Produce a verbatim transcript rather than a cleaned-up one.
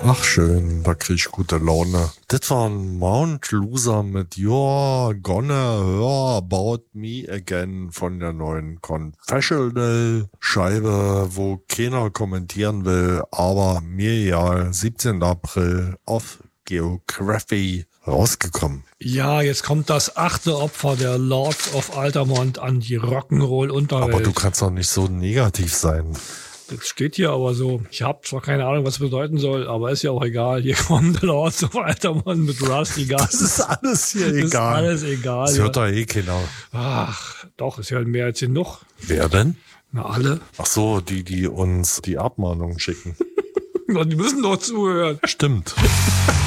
Ach schön, da krieg ich gute Laune. Das war ein Mount Loser mit You're gonna hear about me again von der neuen Confessional-Scheibe, wo keiner kommentieren will, aber mir ja siebzehnten April auf Geography rausgekommen. Ja, jetzt kommt das achte Opfer der Lords of Altamont an die Rock'n'Roll-Unterwelt. Aber du kannst doch nicht so negativ sein. Das steht hier aber so. Ich habe zwar keine Ahnung, was es bedeuten soll, aber ist ja auch egal. Hier kommen die Lords of Altamont mit Rusty Gus. Das ist alles hier das egal. Das ist alles egal. Das ja. hört doch eh keiner. Ach, doch, es hören mehr als genug. Wer denn? Na, alle. Ach so, die, die uns die Abmahnung schicken. Die müssen doch zuhören. Stimmt.